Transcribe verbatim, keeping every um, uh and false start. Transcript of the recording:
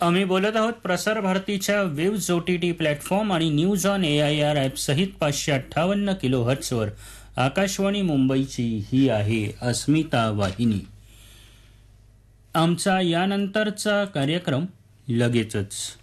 आम्ही बोलत आहोत प्रसार भारतीच्या waves O T T platform आणि news on A I R app सहित पाचशे अठ्ठावन्न किलो हर्ट्सवर आकाशवाणी मुंबईची ही आहे अस्मिता वाहिनी. आमचा यानंतरचा कार्यक्रम लगेचच.